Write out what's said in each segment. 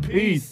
Peace.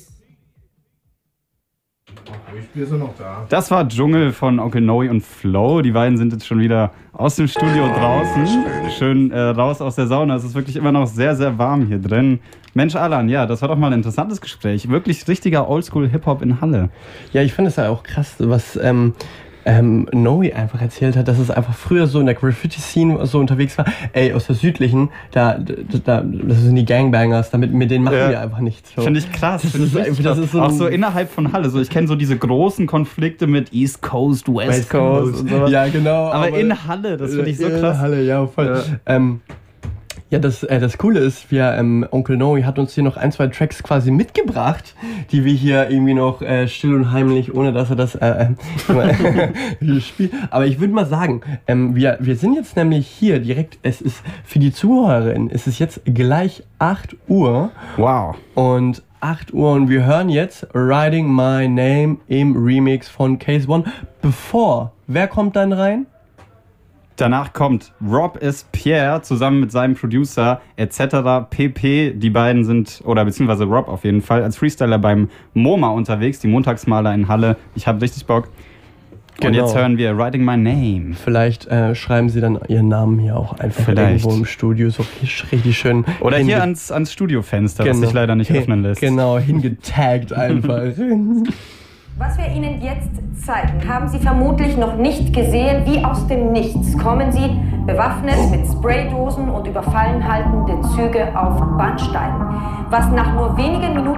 Ich bin so noch da. Das war Dschungel von Onkel Noe und Flo. Die beiden sind jetzt schon wieder aus dem Studio draußen. Schön raus aus der Sauna. Es ist wirklich immer noch sehr, sehr warm hier drin. Mensch, Alan, ja, das war doch mal ein interessantes Gespräch. Wirklich richtiger Oldschool-Hip-Hop in Halle. Ja, ich finde es ja auch krass, was Noe einfach erzählt hat, dass es einfach früher so in der Graffiti-Scene so unterwegs war. Ey, aus der südlichen, das sind die Gangbangers, mit denen machen wir einfach nichts. So. Finde ich krass. Das ist so auch so innerhalb von Halle. So, ich kenne so diese großen Konflikte mit East Coast, West Coast und sowas. Ja, genau. Aber in Halle, das finde ich so krass. In Halle, ja, voll. Ja, das Coole ist, Onkel Noe hat uns hier noch 1, 2 Tracks quasi mitgebracht, die wir hier irgendwie noch still und heimlich, ohne dass er das spielt. Aber ich würde mal sagen, wir sind jetzt nämlich hier direkt, es ist für die Zuhörerin, es ist jetzt gleich 8 Uhr. Wow. Und 8 Uhr und wir hören jetzt Writing My Name im Remix von Case One. Wer kommt dann rein? Danach kommt Rob S. Pierre zusammen mit seinem Producer etc. pp. Die beiden sind, oder beziehungsweise Rob auf jeden Fall, als Freestyler beim MoMA unterwegs, die Montagsmaler in Halle. Ich habe richtig Bock. Genau. Und jetzt hören wir Writing My Name. Vielleicht schreiben sie dann ihren Namen hier auch einfach irgendwo im Studio, so richtig schön. Oder hier ans Studiofenster, was sich leider nicht öffnen lässt. Genau, hingetaggt einfach. Was wir Ihnen jetzt zeigen, haben Sie vermutlich noch nicht gesehen. Wie aus dem Nichts kommen Sie bewaffnet mit Spraydosen und überfallen haltende Züge auf Bahnsteinen. Was nach nur wenigen Minuten